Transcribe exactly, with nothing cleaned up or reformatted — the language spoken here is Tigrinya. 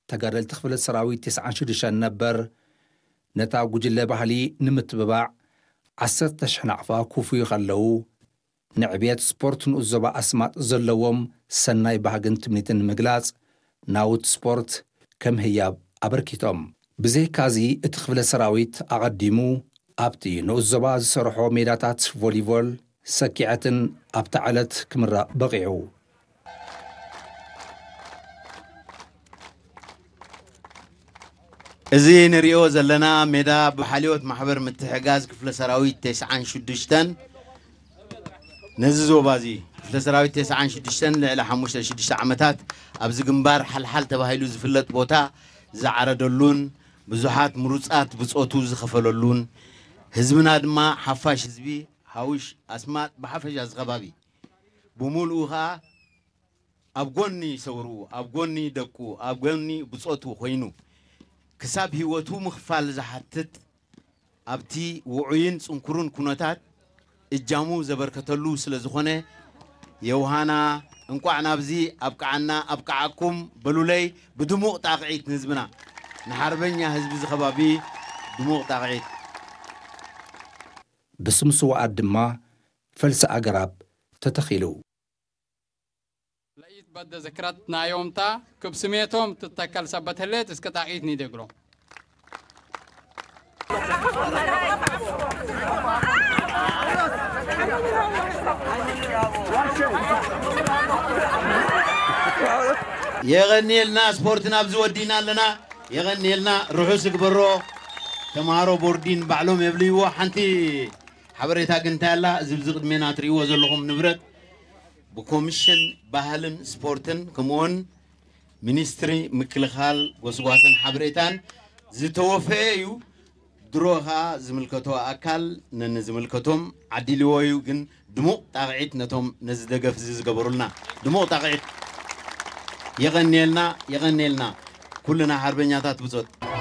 ተጋደልቲ ክፍለ ሰራዊት تسعة وستين ነበር ነታ ጉጅለ ባህሊ ንምትብባዕ عشرة آلاف ናዕፋ ኩፍዩ ከለው ንዕብየት ስፖርት ንኡዘባ ኣስማጥ ዘለዎም ሰናይ ባህግን ትምኒትን ምግላጽ ናውት ስፖርት ከም ህያብ ኣበርኪቶም ብዘይካዚ እቲ ክፍለ ሰራዊት ኣቐዲሙ ኣብቲ ንኡዘባ ዝሰርሖ ሜዳታት ቮሊቦል ሰኪዐትን ኣብታ ዓለት ክምራቕ በቂዑ እዚ ንሪኦ ዘለና ሜዳ ብሓልዮት ማሕበር ምትሕጋዝ ክፍለ ሰራዊት تسعة وستين ነዚ ዞባዚ ክፍለ ሰራዊት تسعة وستين ልዕሊ خمسة وستين ዓመታት ኣብዚ ግንባር ሓልሓል ተባሂሉ ዝፍለጥ ቦታ ዝዓረደሉን ብዙሓት ምሩጻት ብጾቱ ዝኸፈለሉን ህዝብና ድማ ሓፋሽ ህዝቢ ሃውሽ ኣስማጥ ብሓፈሻ ዝኸባቢ ብሙሉኡ ኸዓ ኣብ ጎኒ ሰውሩ ኣብ ጎኒ ደቁ ኣብ ጎኒ ብጾቱ ኮይኑ ክሳብ ህይወቱ ምኽፋል ዝሓትት ኣብቲ ውዑይን ጽንኩሩን ኩነታት እጃሙ ዘበርከተሉ ስለ ዝኾነ የውሃና እንቋዕ ናብዚ ኣብቃዓና ኣብቃዓኩም በሉለይ ብድሙቕ ጣቕዒት ንህዝብና ንሓርበኛ ህዝቢ ዝኸባቢ ድሙቕ ጣቕዒት ብስምሱ ወዓድ ድማ ፈልሲ ኣገራብ ተተኺሉ ለይት በደ ዝክረት ናዮምታ ክብስሜቶም ትተከል ሰበተለት እስከ ጣቂት ኒደግሮ የገኒልና ስፖርትና ብዝወዲና ኣለና የገኒልና ርሑስ ግበሮ ተማሃሮ ቦርዲን ባዕሎም የብልይዎ ሓንቲ ሓበሬታ ግንታ ያላ ዝብዚ ቅድሜና ትሪእዎ ዘለኹም ንብረት ብኮሚሽን ባህልን ስፖርትን ከምኡውን ሚኒስትሪ ምክልኻል ጎስጓስን ሓበሬታን ዝተወፈየ እዩ ድሮኻ ዝምልከቶ ኣካል ነንዝምልከቶም ዓዲልዎ እዩ ግን ድሙቕ ጣቕዒት ነቶም ነዚ ደገፍ ዝገበሩልና ድሙቕ ጣቕዒት የገኒልና የገኒልና ኩልና ሓርበኛታት ብጾት